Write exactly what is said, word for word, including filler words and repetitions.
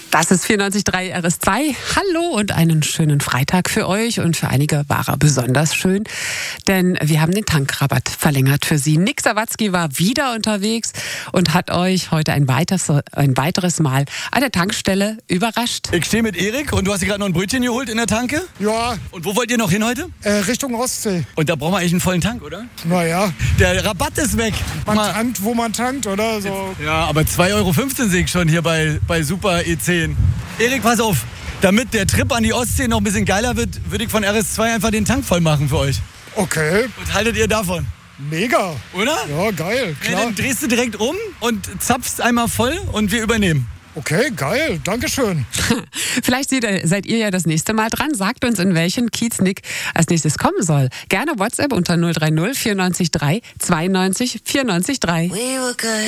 Das ist vierundneunzig Komma drei R S zwei. Hallo und einen schönen Freitag für euch und für einige war er besonders schön, denn wir haben den Tankrabatt verlängert für Sie. Nick Sawatzki war wieder unterwegs und hat euch heute ein weiteres, ein weiteres Mal an der Tankstelle überrascht. Ich stehe mit Erik und du hast dir gerade noch ein Brötchen geholt in der Tanke? Ja. Und wo wollt ihr noch hin heute? Äh, Richtung Ostsee. Und da brauchen wir eigentlich einen vollen Tank, oder? Naja. Der Rabatt ist weg. Man Mal. tankt, wo man tankt, oder? So. Ja, aber zwei Euro fünfzehn sehe ich schon hier bei, bei Super E zehn. Erik, pass auf. Damit der Trip an die Ostsee noch ein bisschen geiler wird, würde ich von R S zwei einfach den Tank voll machen für euch. Okay. Was haltet ihr davon? Mega. Oder? Ja, geil. Ja, Klar. dann drehst du direkt um und zapfst einmal voll und wir übernehmen. Okay, geil. Dankeschön. Vielleicht seid ihr ja das nächste Mal dran. Sagt uns, in welchen Kiez Nick als nächstes kommen soll. Gerne WhatsApp unter null drei null vierundneunzig drei zweiundneunzig vierundneunzig drei. We were good.